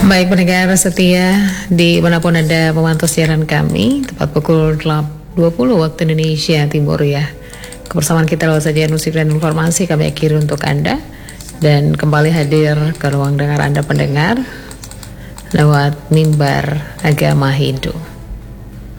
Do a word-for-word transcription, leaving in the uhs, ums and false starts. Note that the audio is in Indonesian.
Baik pendengar setia dimanapun Anda memantau siaran kami, tepat pukul dua puluh waktu Indonesia Timur ya. Kebersamaan kita lewat sajian musik dan informasi kami akhiri untuk Anda, dan kembali hadir ke ruang dengar Anda pendengar lewat mimbar agama Hindu.